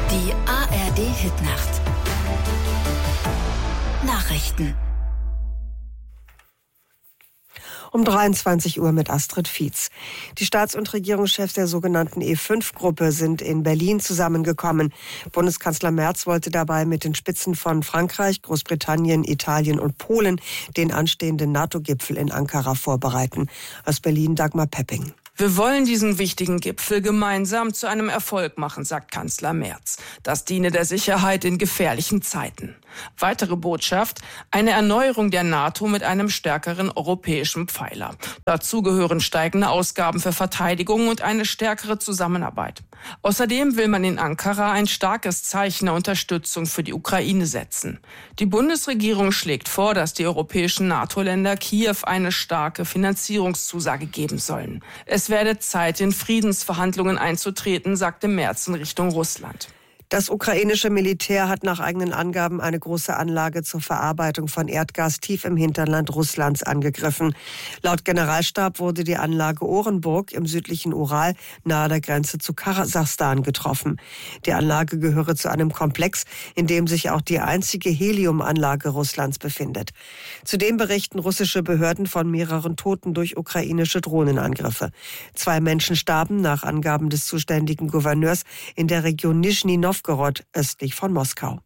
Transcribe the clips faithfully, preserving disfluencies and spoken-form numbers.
Die A R D-Hitnacht. Nachrichten. Um dreiundzwanzig Uhr mit Astrid Fietz. Die Staats- und Regierungschefs der sogenannten E fünf Gruppe sind in Berlin zusammengekommen. Bundeskanzler Merz wollte dabei mit den Spitzen von Frankreich, Großbritannien, Italien und Polen den anstehenden NATO-Gipfel in Ankara vorbereiten. Aus Berlin Dagmar Pepping. Wir wollen diesen wichtigen Gipfel gemeinsam zu einem Erfolg machen, sagt Kanzler Merz. Das diene der Sicherheit in gefährlichen Zeiten. Weitere Botschaft: eine Erneuerung der NATO mit einem stärkeren europäischen Pfeiler. Dazu gehören steigende Ausgaben für Verteidigung und eine stärkere Zusammenarbeit. Außerdem will man in Ankara ein starkes Zeichen der Unterstützung für die Ukraine setzen. Die Bundesregierung schlägt vor, dass die europäischen NATO-Länder Kiew eine starke Finanzierungszusage geben sollen. Es werde Zeit, in Friedensverhandlungen einzutreten, sagte Merz in Richtung Russland. Das ukrainische Militär hat nach eigenen Angaben eine große Anlage zur Verarbeitung von Erdgas tief im Hinterland Russlands angegriffen. Laut Generalstab wurde die Anlage Orenburg im südlichen Ural nahe der Grenze zu Kasachstan getroffen. Die Anlage gehöre zu einem Komplex, in dem sich auch die einzige Heliumanlage Russlands befindet. Zudem berichten russische Behörden von mehreren Toten durch ukrainische Drohnenangriffe. Zwei Menschen starben nach Angaben des zuständigen Gouverneurs in der Region Nischni Nowgorod, östlich von Moskau.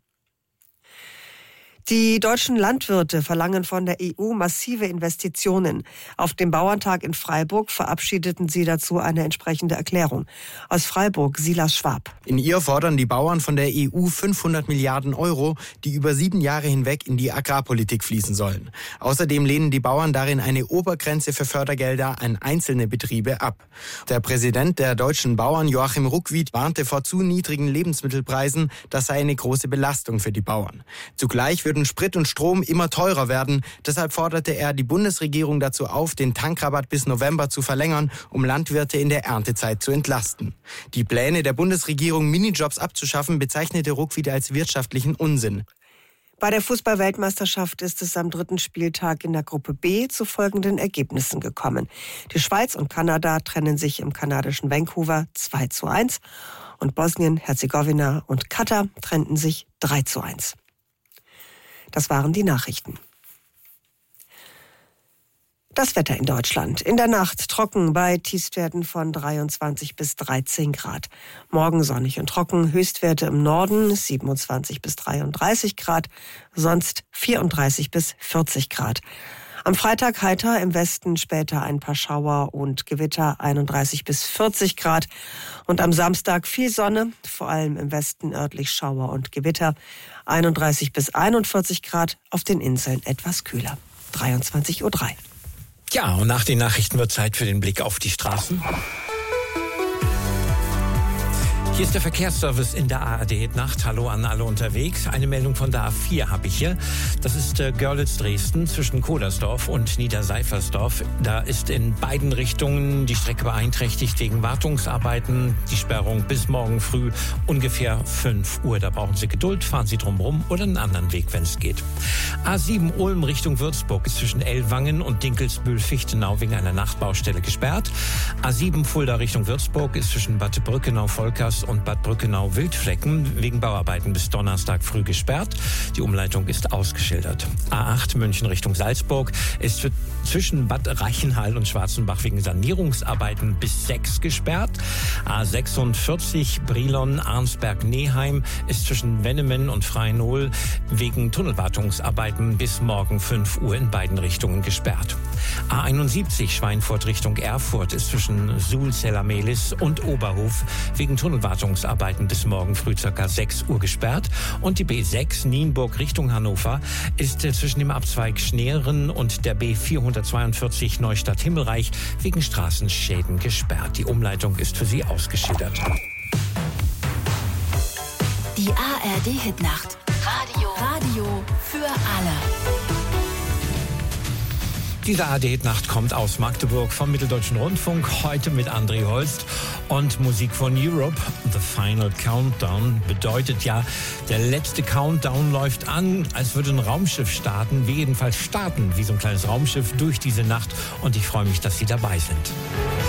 Die deutschen Landwirte verlangen von der E U massive Investitionen. Auf dem Bauerntag in Freiburg verabschiedeten sie dazu eine entsprechende Erklärung. Aus Freiburg Silas Schwab. In ihr fordern die Bauern von der E U fünfhundert Milliarden Euro, die über sieben Jahre hinweg in die Agrarpolitik fließen sollen. Außerdem lehnen die Bauern darin eine Obergrenze für Fördergelder an einzelne Betriebe ab. Der Präsident der deutschen Bauern, Joachim Ruckwied, warnte vor zu niedrigen Lebensmittelpreisen. Das sei eine große Belastung für die Bauern. Zugleich würden Sprit und Strom immer teurer werden. Deshalb forderte er die Bundesregierung dazu auf, den Tankrabatt bis November zu verlängern, um Landwirte in der Erntezeit zu entlasten. Die Pläne der Bundesregierung, Minijobs abzuschaffen, bezeichnete Ruckwied als wirtschaftlichen Unsinn. Bei der Fußball-Weltmeisterschaft ist es am dritten Spieltag in der Gruppe B zu folgenden Ergebnissen gekommen. Die Schweiz und Kanada trennen sich im kanadischen Vancouver zwei zu eins und Bosnien, Herzegowina und Katar trennten sich drei zu eins. Das waren die Nachrichten. Das Wetter in Deutschland. In der Nacht trocken bei Tiefstwerten von dreiundzwanzig bis dreizehn Grad. Morgen sonnig und trocken, Höchstwerte im Norden siebenundzwanzig bis dreiunddreißig Grad, sonst vierunddreißig bis vierzig Grad. Am Freitag heiter, im Westen später ein paar Schauer und Gewitter, einunddreißig bis vierzig Grad. Und am Samstag viel Sonne, vor allem im Westen örtlich Schauer und Gewitter, einunddreißig bis einundvierzig Grad, auf den Inseln etwas kühler. dreiundzwanzig Uhr drei. Ja, und nach den Nachrichten wird Zeit für den Blick auf die Straßen. Hier ist der Verkehrsservice in der A R D-Nacht. Hallo an alle unterwegs. Eine Meldung von der A vier habe ich hier. Das ist äh, Görlitz-Dresden zwischen Kohlersdorf und Niederseifersdorf. Da ist in beiden Richtungen die Strecke beeinträchtigt wegen Wartungsarbeiten. Die Sperrung bis morgen früh ungefähr fünf Uhr. Da brauchen Sie Geduld, fahren Sie drumherum oder einen anderen Weg, wenn es geht. A sieben Ulm Richtung Würzburg ist zwischen Ellwangen und Dinkelsbühl-Fichtenau wegen einer Nachtbaustelle gesperrt. A sieben Fulda Richtung Würzburg ist zwischen Bad Brückenau-Volkers und Bad Brückenau-Wildflecken wegen Bauarbeiten bis Donnerstag früh gesperrt. Die Umleitung ist ausgeschildert. A acht München Richtung Salzburg ist für zwischen Bad Reichenhall und Schwarzenbach wegen Sanierungsarbeiten bis sechs gesperrt. A sechsundvierzig Brilon-Arnsberg-Neheim ist zwischen Wennemen und Freinohl wegen Tunnelwartungsarbeiten bis morgen fünf Uhr in beiden Richtungen gesperrt. A einundsiebzig Schweinfurt Richtung Erfurt ist zwischen Suhl-Zellamelis und Oberhof wegen Tunnelwartungsarbeiten bis morgen früh ca. sechs Uhr gesperrt. Und die B sechs Nienburg Richtung Hannover ist zwischen dem Abzweig Schneeren und der B vierhundertzweiundvierzig Neustadt-Himmelreich wegen Straßenschäden gesperrt. Die Umleitung ist für Sie ausgeschildert. Die A R D-Hitnacht. Radio. Radio für alle. Diese A R D-Nacht kommt aus Magdeburg vom Mitteldeutschen Rundfunk, heute mit André Holst und Musik von Europe. The Final Countdown bedeutet ja, der letzte Countdown läuft an, als würde ein Raumschiff starten. Wir jedenfalls starten wie so ein kleines Raumschiff durch diese Nacht und ich freue mich, dass Sie dabei sind.